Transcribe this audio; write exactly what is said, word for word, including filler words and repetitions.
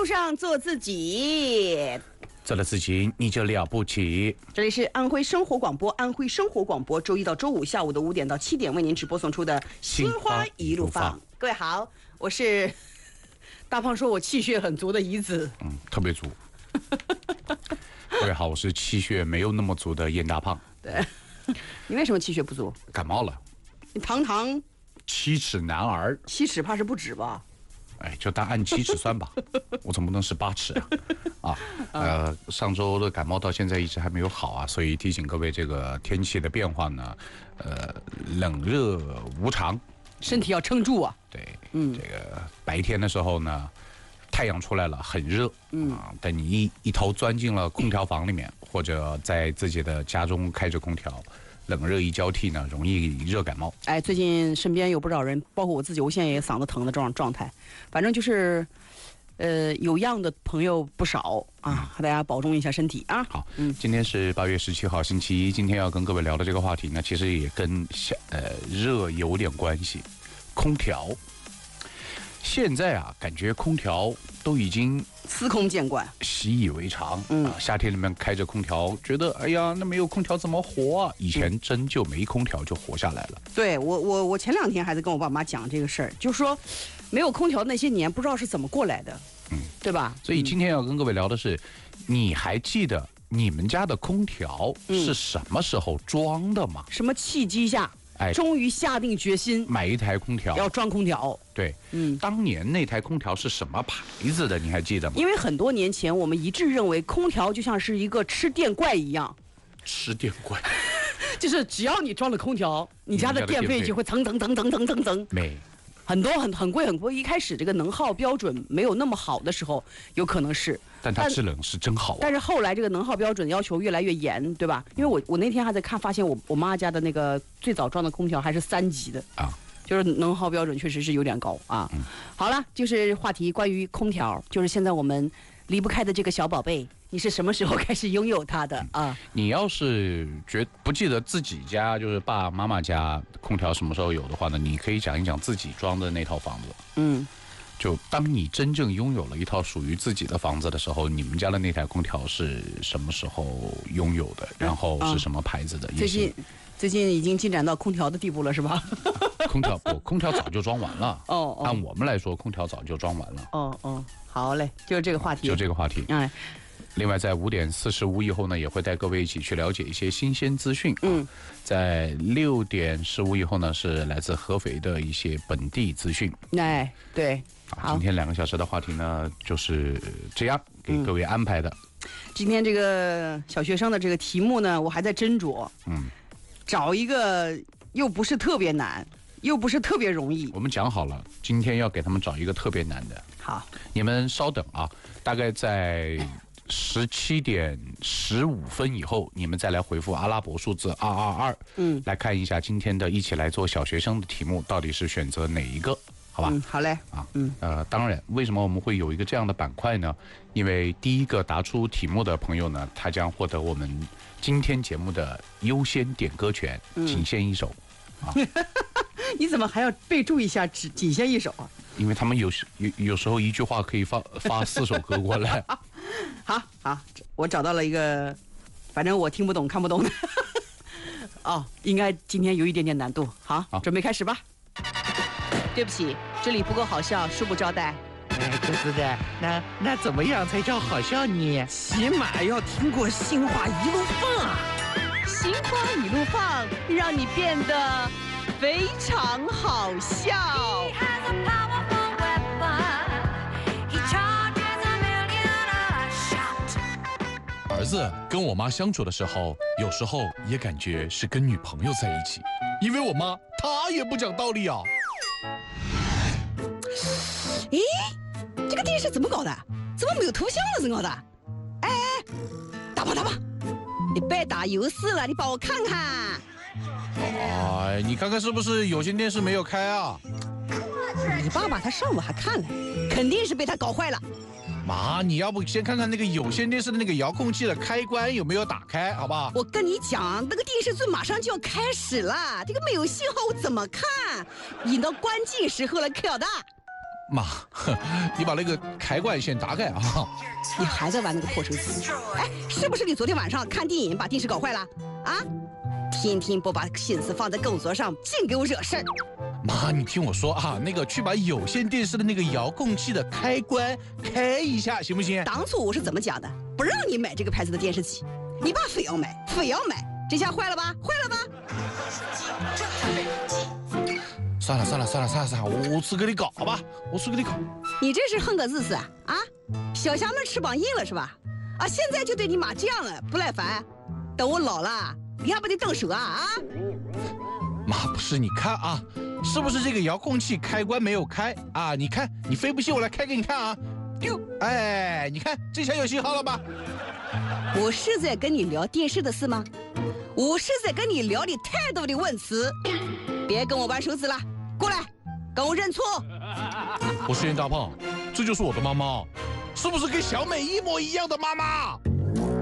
路上做自己， 做了自己你就了不起。 这里是安徽生活广播，安徽生活广播周一到周五下午的五点到七点为您直播送出的心花一路放。各位好，我是大胖说我气血很足的怡子， 嗯，特别足。各位好，我是气血没有那么足的燕大胖。 对，你为什么气血不足？ 感冒了。 你堂堂七尺男儿， 七尺怕是不止吧？ 哎，就当按七尺算吧，我总不能是八尺啊！啊，呃，上周的感冒到现在一直还没有好啊，所以提醒各位，这个天气的变化呢，呃，冷热无常， 身体要撑住啊。 对，嗯，这个白天的时候呢，太阳出来了，很热，嗯啊，但你一一头钻进了空调房里面，或者在自己的家中开着空调。冷热一交替呢，容易热感冒。 哎，最近身边有不少人，包括我自己，我现在也嗓子疼的这种状态。反正就是，呃，有样的朋友不少啊，大家保重一下身体啊。 好，嗯，今天是八月十七号，星期一。今天要跟各位聊的这个话题呢，其实也跟夏呃热有点关系。空调，现在啊，感觉空调都已经司空见惯， 习以为常。嗯、啊，夏天里面开着空调，觉得哎呀，那没有空调怎么活啊？以前真就没空调就活下来了。 对我，我我前两天还在跟我爸妈讲这个事儿，就说没有空调那些年不知道是怎么过来的，嗯，对吧？ 所以今天要跟各位聊的是，你还记得你们家的空调是什么时候装的吗？ 什么契机下？哎，终于下定决心买一台空调， 要装空调。 对，嗯，当年那台空调是什么牌子的？你还记得吗？ 因为很多年前，我们一致认为空调就像是一个吃电怪一样。 吃电怪， 就是只要你装了空调，你家的电费就会蹭蹭蹭蹭蹭蹭蹭。 没。 很多很很贵很贵，一开始这个能耗标准没有那么好的时候，有可能是， 但它制冷是真好、啊。 但是后来这个能耗标准要求越来越严，对吧？因为我我那天还在看，发现我我妈家的那个最早装的空调还是三级的啊，就是能耗标准确实是有点高啊。嗯、好了，就是话题关于空调，就是现在我们离不开的这个小宝贝。你是什么时候开始拥有它的啊？ 你要是觉不记得自己家就是爸妈妈家空调什么时候有的话呢，你可以讲一讲自己装的那套房子。嗯，就当你真正拥有了一套属于自己的房子的时候，你们家的那台空调是什么时候拥有的？然后是什么牌子的？ 嗯、最近最近已经进展到空调的地步了，是吧？ 空调不，空调早就装完了。哦哦，按我们来说，空调早就装完了。 哦哦，好嘞，就是这个话题。 就这个话题。哎。另外，在五点四十五以后呢，也会带各位一起去了解一些新鲜资讯。嗯，在六点十五以后呢，是来自合肥的一些本地资讯。 哎，对， 好，今天两个小时的话题呢，就是这样给各位安排的。 嗯、今天这个小学生的这个题目呢，我还在斟酌。嗯，找一个又不是特别难，又不是特别容易。 我们讲好了，今天要给他们找一个特别难的。 好， 你们稍等啊，大概在十七点十五分以后，你们再来回复阿拉伯数字二二二，嗯，来看一下今天的一起来做小学生的题目到底是选择哪一个，好吧？ 嗯，好嘞， 啊，嗯，呃，当然，为什么我们会有一个这样的板块呢？因为第一个答出题目的朋友呢，他将获得我们今天节目的优先点歌权，仅限一首。啊， 你怎么还要备注一下只仅限一首啊？ 因为他们有有有时候一句话可以发发四首歌过来。 好好，我找到了一个，反正我听不懂看不懂的。哦，应该今天有一点点难度。好，好，准备开始吧。对不起，这里不够好笑，恕不招待。 哎，哥哥的，那那怎么样才叫好笑呢？ 起码要听过《心花一路放》啊， 《心花一路放》让你变得非常好笑。 儿子跟我妈相处的时候，有时候也感觉是跟女朋友在一起，因为我妈她也不讲道理啊。 咦，这个电视怎么搞的？怎么没有图像了？怎么搞的？哎，大胖大胖，你别打游戏了，你帮我看看。 哎，你看看是不是有线电视没有开啊？ 你爸爸他上午还看了，肯定是被他搞坏了。 妈，你要不先看看那个有线电视的那个遥控器的开关有没有打开，好不好？ 我跟你讲，那个电视剧马上就要开始了，这个没有信号我怎么看？引到关键时候了，可的。 妈，你把那个开关先打开啊！ 你还在玩那个破手机？哎，是不是你昨天晚上看电影把电视搞坏了？啊？天天不把心思放在工作上，净给我惹事儿。 妈，你听我说啊，那个去把有线电视的那个遥控器的开关开一下，行不行？ 当初我是怎么讲的？不让你买这个牌子的电视机，你爸非要买，非要买，这下坏了吧？坏了吧？ 算了算了算了算了算了，我我去给你搞吧，我去给你搞。 你这是横个日子啊？啊，小侠们翅膀硬了是吧？啊，现在就对你妈这样了，不耐烦？等我老了，你还不得动手啊？啊！ 妈，不是，你看啊，是不是这个遥控器开关没有开啊？你看，你非不信我来开给你看啊！丢，哎，你看这下有信号了吧？ 我是在跟你聊电视的事吗？我是在跟你聊你态度的问题，别跟我玩手指了，过来，跟我认错。 我是严大胖，这就是我的妈妈，是不是跟小美一模一样的妈妈？